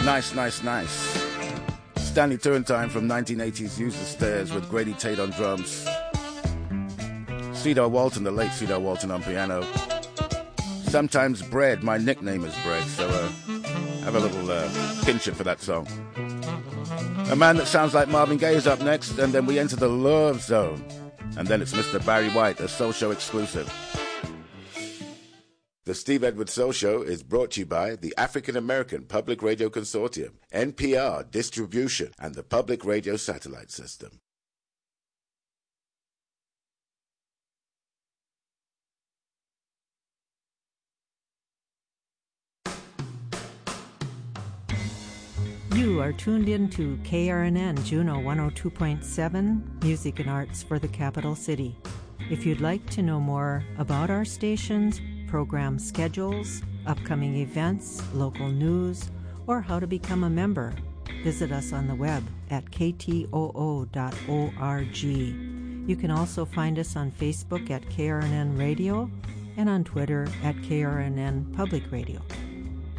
Nice, nice, nice. Stanley Turrentine from 1980s used the stairs with Grady Tate on drums. Cedar Walton, the late Cedar Walton on piano. Sometimes Bread, my nickname is Bread, so have a little kinship for that song. A man that sounds like Marvin Gaye is up next, and then we enter the Love Zone. And then it's Mr. Barry White, a Soul Show exclusive. The Steve Edwards Soul Show is brought to you by the African American Public Radio Consortium, NPR Distribution, and the Public Radio Satellite System. You are tuned in to KRNN Juno 102.7, Music and Arts for the Capital City. If you'd like to know more about our stations, program schedules, upcoming events, local news, or how to become a member, visit us on the web at ktoo.org. You can also find us on Facebook at KRNN Radio and on Twitter at KRNN Public Radio.